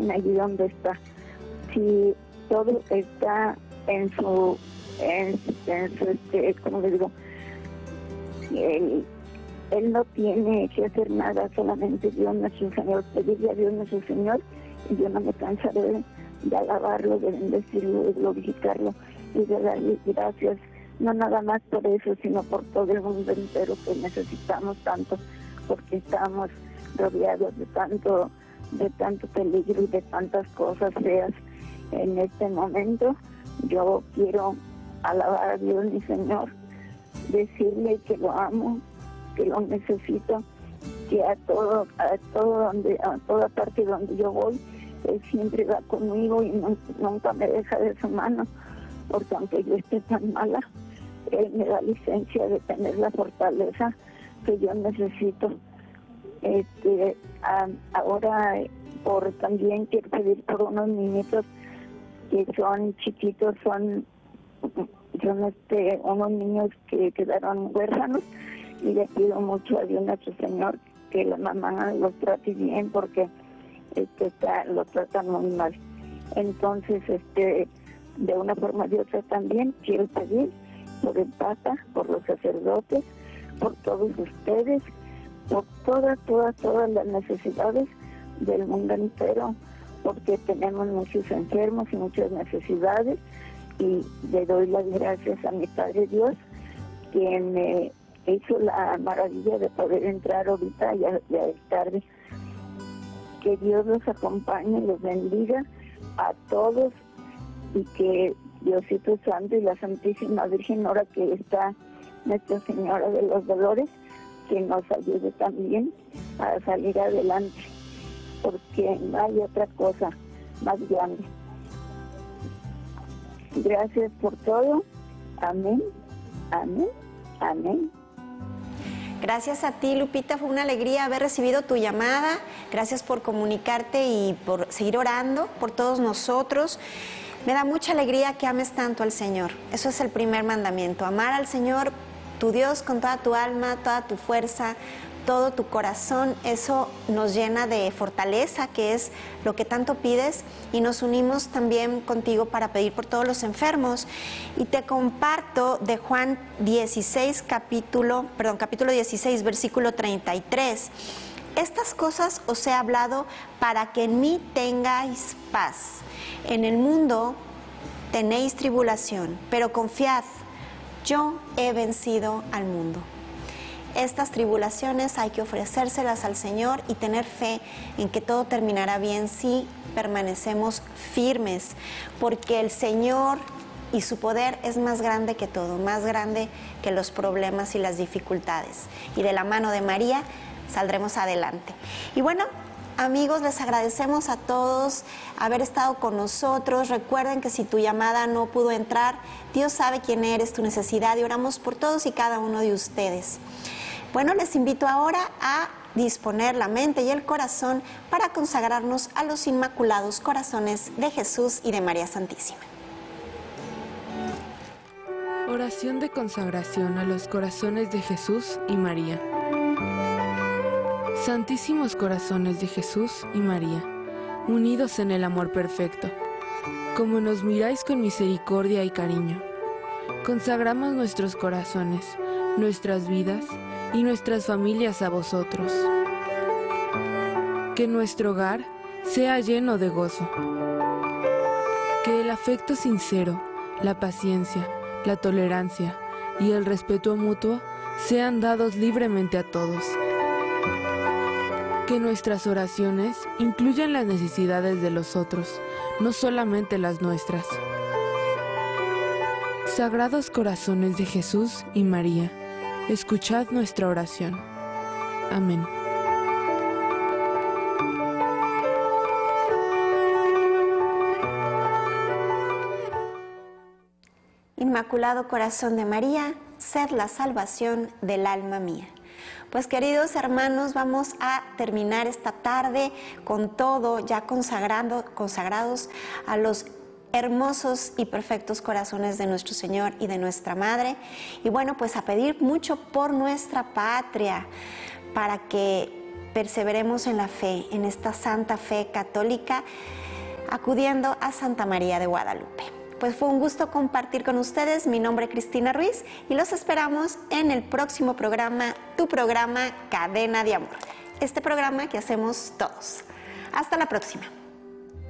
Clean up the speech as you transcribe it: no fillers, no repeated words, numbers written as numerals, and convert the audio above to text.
también allí donde está. Si todo está en su, ¿cómo le digo? Él no tiene que hacer nada, solamente Dios nuestro Señor, pedirle a Dios nuestro Señor, y yo no me cansaré de alabarlo, de bendecirlo, de glorificarlo y de darle gracias, no nada más por eso, sino por todo el mundo entero que necesitamos tanto, porque estamos rodeados de tanto peligro y de tantas cosas feas en este momento. Yo quiero alabar a Dios mi Señor, decirle que lo amo, que lo necesito, que a toda parte donde yo voy, Él siempre va conmigo y nunca me deja de su mano, porque aunque yo esté tan mala, Él me da licencia de tener la fortaleza que yo necesito. Ahora también quiero pedir por unos niñitos que son chiquitos, son unos niños que quedaron huérfanos, y le pido mucho a Dios nuestro Señor que la mamá los trate bien, porque los tratan muy mal. Entonces, de una forma u otra también quiero pedir por el Papa, por los sacerdotes, por todos ustedes, por todas las necesidades del mundo entero, porque tenemos muchos enfermos y muchas necesidades, y le doy las gracias a mi Padre Dios, que me hizo la maravilla de poder entrar ahorita, ya es tarde. Que Dios los acompañe, los bendiga a todos, y que Diosito Santo y la Santísima Virgen, ahora que está Nuestra Señora de los Dolores, que nos ayude también a salir adelante, porque no hay otra cosa más grande. Gracias por todo. Amén, amén, amén. Gracias a ti, Lupita, fue una alegría haber recibido tu llamada. Gracias por comunicarte y por seguir orando por todos nosotros. Me da mucha alegría que ames tanto al Señor. Eso es el primer mandamiento, amar al Señor, tu Dios, con toda tu alma, toda tu fuerza, todo tu corazón. Eso nos llena de fortaleza, que es lo que tanto pides, y nos unimos también contigo para pedir por todos los enfermos. Y te comparto de Juan 16, capítulo 16, versículo 33. Estas cosas os he hablado para que en mí tengáis paz. En el mundo tenéis tribulación, pero confiad, yo he vencido al mundo. Estas tribulaciones hay que ofrecérselas al Señor y tener fe en que todo terminará bien si permanecemos firmes, porque el Señor y su poder es más grande que todo, más grande que los problemas y las dificultades. Y de la mano de María saldremos adelante. Y bueno, amigos, les agradecemos a todos haber estado con nosotros. Recuerden que si tu llamada no pudo entrar, Dios sabe quién eres, tu necesidad, y oramos por todos y cada uno de ustedes. Bueno, les invito ahora a disponer la mente y el corazón para consagrarnos a los Inmaculados Corazones de Jesús y de María Santísima. Oración de consagración a los corazones de Jesús y María. Santísimos corazones de Jesús y María, unidos en el amor perfecto, como nos miráis con misericordia y cariño, consagramos nuestros corazones, nuestras vidas y nuestras familias a vosotros. Que nuestro hogar sea lleno de gozo. Que el afecto sincero, la paciencia, la tolerancia y el respeto mutuo sean dados libremente a todos. Que nuestras oraciones incluyan las necesidades de los otros, no solamente las nuestras. Sagrados corazones de Jesús y María, escuchad nuestra oración. Amén. Inmaculado Corazón de María, sed la salvación del alma mía. Pues queridos hermanos, vamos a terminar esta tarde con todo, ya consagrados a los hermosos y perfectos corazones de nuestro Señor y de nuestra Madre. Y bueno, pues a pedir mucho por nuestra patria, para que perseveremos en la fe, en esta santa fe católica, acudiendo a Santa María de Guadalupe. Pues fue un gusto compartir con ustedes. Mi nombre es Cristina Ruiz y los esperamos en el próximo programa, tu programa Cadena de Amor. Este programa que hacemos todos. Hasta la próxima.